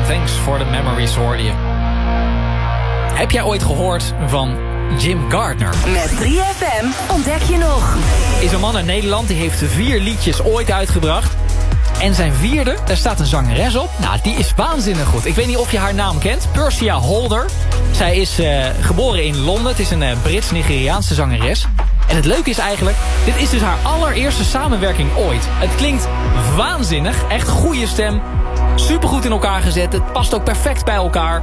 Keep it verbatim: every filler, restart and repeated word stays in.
Thanks for the Memories hoorde je. Heb jij ooit gehoord van Jim Gardner? Met drie F M ontdek je nog. Is een man uit Nederland, die heeft vier liedjes ooit uitgebracht. En zijn vierde, daar staat een zangeres op. Nou, die is waanzinnig goed. Ik weet niet of je haar naam kent. Persia Holder. Zij is uh, geboren in Londen. Het is een uh, Brits-Nigeriaanse zangeres. En het leuke is eigenlijk, dit is dus haar allereerste samenwerking ooit. Het klinkt waanzinnig. Echt goede stem. Supergoed in elkaar gezet. Het past ook perfect bij elkaar.